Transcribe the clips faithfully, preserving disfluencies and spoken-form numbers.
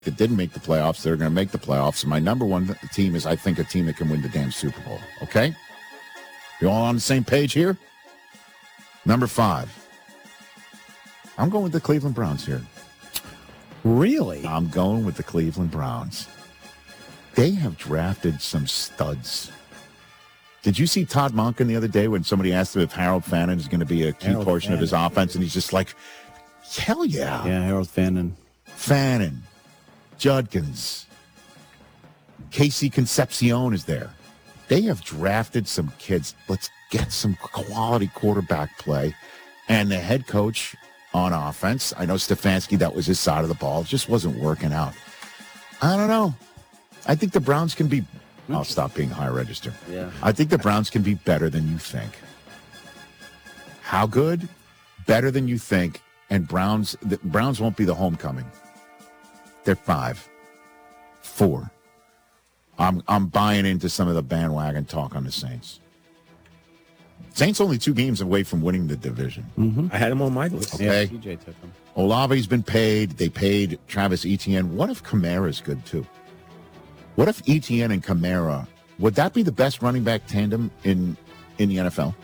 that didn't make the playoffs. They're going to make the playoffs. And my number one team is, I think, a team that can win the damn Super Bowl. Okay? You all on the same page here? Number five. I'm going with the Cleveland Browns here. Really? I'm going with the Cleveland Browns. They have drafted some studs. Did you see Todd Monken the other day when somebody asked him if Harold Fannin is going to be a key Harold portion Fannin. of his offense? And he's just like, hell yeah. Yeah, Harold Fannin. Fannin, Judkins, Casey Concepcion is there. They have drafted some kids. Let's get some quality quarterback play. And the head coach on offense, I know Stefanski, that was his side of the ball. It just wasn't working out. I don't know. I think the Browns can be, I'll stop being high register. Yeah. I think the Browns can be better than you think. How good? Better than you think. And Browns, the Browns won't be the homecoming. They're five, four. I'm I'm buying into some of the bandwagon talk on the Saints. Saints only two games away from winning the division. Mm-hmm. I had him on my list. Okay. Yeah, T J took him. Olave's been paid. They paid Travis Etienne. What if Kamara's good too? What if Etienne and Kamara, would that be the best running back tandem in in the N F L?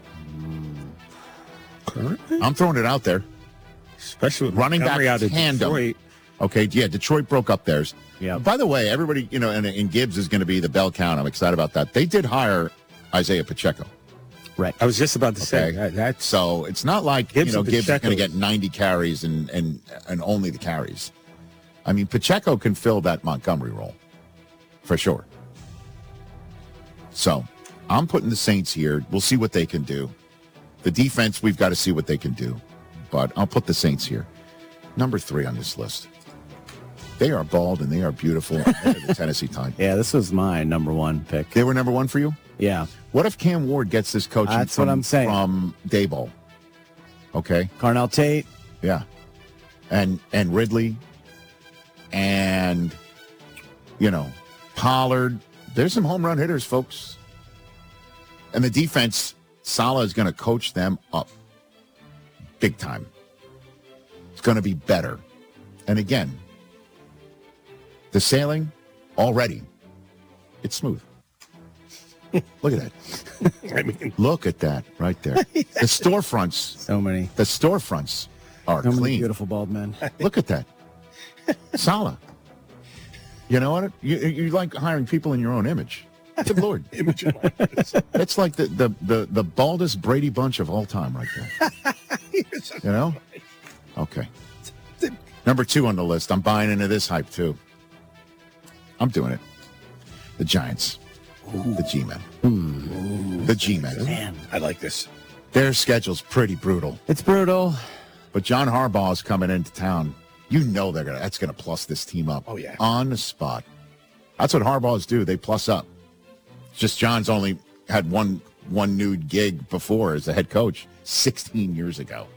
Currently? I'm throwing it out there. Especially with Running back Montgomery out of tandem. Detroit. Okay, yeah, Detroit broke up theirs. Yeah. By the way, everybody, you know, and, and Gibbs is going to be the bell count. I'm excited about that. They did hire Isaiah Pacheco. Right. I was just about to say Okay. that, that's So it's not like, Gibbs you know, and Gibbs is going to Pacheco's- get ninety carries and, and, and only the carries. I mean, Pacheco can fill that Montgomery role for sure. So I'm putting the Saints here. We'll see what they can do. The defense, we've got to see what they can do. But I'll put the Saints here. Number three on this list. They are bald and they are beautiful. They're the Tennessee Titans. Yeah, this was my number one pick. They were number one for you? Yeah. What if Cam Ward gets this coaching That's from, what I'm saying. from Daboll? Okay. Carnell Tate. Yeah. And and Ridley and, you know, Pollard. There's some home run hitters, folks. And the defense, Saleh is going to coach them up big time. It's going to be better. And again, the sailing already, it's smooth. Look at that. I mean, Look at that right there. The storefronts, So many. the storefronts are So many clean. beautiful bald men. Look at that. Saleh. You know what? You, you like hiring people in your own image. Good Lord. image of my- That's like the, the, the, the baldest Brady Bunch of all time right there. You know? Okay. Number two on the list. I'm buying into this hype, too. I'm doing it. The Giants. The G-Men. The G-Men. Man, I like this. Their schedule's pretty brutal. it's brutal. But John Harbaugh is coming into town. You know they're gonna. That's gonna plus this team up. Oh, yeah. On the spot. That's what Harbaughs do. They plus up. Just John's only had one one nude gig before as a head coach sixteen years ago.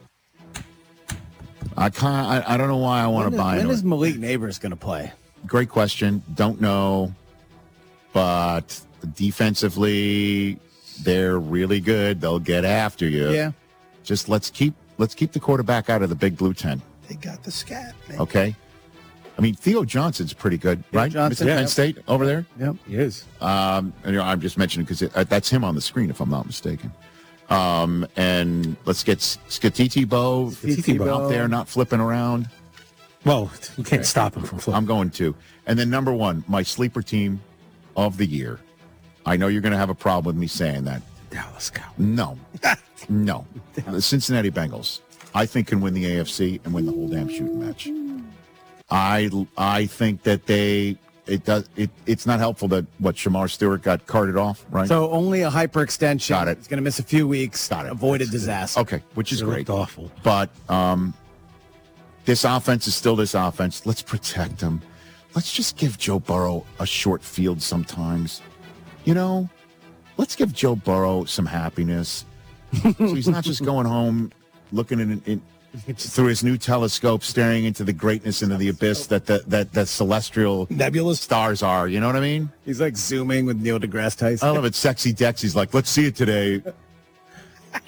I can't. I, I don't know why I want When to is, buy when into is it. Malik Neighbors going to play? Great question. Don't know. But defensively, they're really good. They'll get after you. Yeah. Just let's keep let's keep the quarterback out of the big blue tent. They got the scat, man. Okay. I mean, Theo Johnson's pretty good, right? Johnson, Mister Penn yeah. State over there. Yep. He is. Um, and, you know, I'm just mentioning because uh, that's him on the screen, if I'm not mistaken. Um, and let's get Skatiti Bo Skatiti Bo. out there, not flipping around. Well, you can't stop him from flipping. I'm going to. And then number one, my sleeper team of the year. I know you're going to have a problem with me saying that. Dallas Cowboys. No, no. The Cincinnati Bengals, I think, can win the A F C and win the whole damn shooting match. I I think that they it does it. It's not helpful that what Shamar Stewart got carted off, right? So only a hyperextension. Got it. It's going to miss a few weeks. Got it. Avoid a disaster. Okay, which is It great. looked awful. But um, this offense is still this offense. Let's protect them. Let's just give Joe Burrow a short field sometimes. You know, let's give Joe Burrow some happiness. So he's not just going home looking in, in through his new telescope, staring into the greatness, into the abyss that the that the celestial Nebulous. stars are. You know what I mean? He's like zooming with Neil deGrasse Tyson. I love it. Sexy Dex. He's like, let's see it today,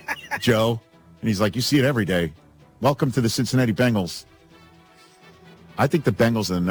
Joe. And he's like, you see it every day. Welcome to the Cincinnati Bengals. I think the Bengals are the